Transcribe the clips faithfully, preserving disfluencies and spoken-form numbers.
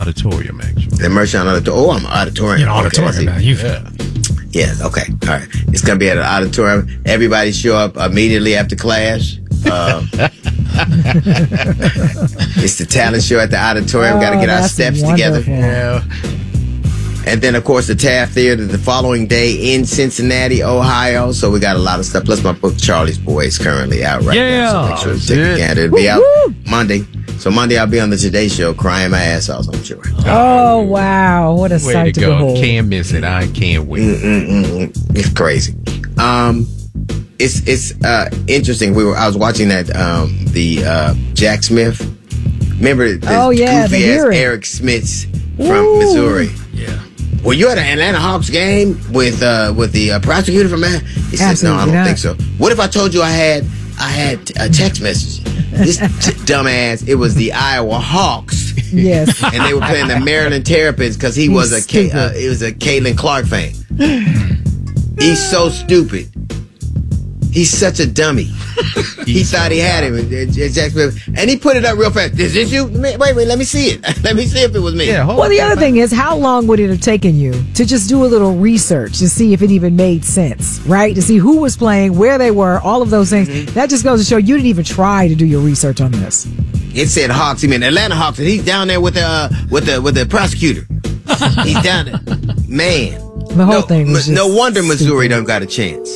auditorium, actually. The Mershon Auditorium. Oh, I'm an auditorium. You're an auditorium okay, now. You Yeah. Yeah, okay. All right. It's going to be at an auditorium. Everybody show up immediately after class. Uh, it's the talent show at the auditorium. Oh, Got to get our that's steps wonderful. together. Yeah. And then, of course, the Taft Theater the following day in Cincinnati, Ohio. So we got a lot of stuff. Plus, my book, Charlie's Boy, is currently out right Yeah. now. So make sure to That's take a it. gander. It'll be out Monday. So Monday, I'll be on the Today Show crying my ass off, I'm sure. Oh, wow. What a Way sight to to go. behold. Can't miss it. I can't wait. Mm-mm-mm. It's crazy. Um, it's it's uh, interesting. We were I was watching that um, the uh, Jack Smith. Remember the Oh, yeah, the goofy ass hearing. Eric Smits from Ooh. Missouri. Yeah. Were you at an Atlanta Hawks game with uh, with the uh, prosecutor from that? He says, "No, I Absolutely don't not. think so." What if I told you I had I had a text message? This t- dumbass. It was the Iowa Hawks, Yes. and they were playing the Maryland Terrapins because he was a K, uh, Stupid. it was a Caitlin Clark fan. He's so stupid. He's such a dummy. He thought he had him, and, and Jack Smith, and he put it up real fast. Is this you? Wait, wait, let me see it. Let me see if it was me. Yeah, hold Well, the on. other thing is, how long would it have taken you to just do a little research to see if it even made sense, right? To see who was playing, where they were, all of those things. Mm-hmm. That just goes to show you didn't even try to do your research on this. It said Hawks. He meant Atlanta Hawks, and he's down there with the uh, with the with the prosecutor. He's down there, man. The whole no, thing was m- no just wonder Missouri stupid. don't got a chance.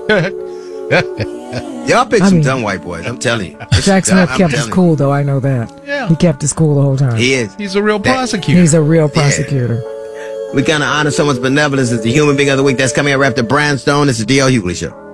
Y'all pick I some mean- dumb white boys. I'm telling you. Jack Smith I'm kept his telling you. cool, though. I know that. Yeah. He kept his cool the whole time. He is. He's a real That- prosecutor. He's a real prosecutor. We gotta honor someone's benevolence as the human being of the week. That's coming up right after Brownstone. It's the D L Hughley Show.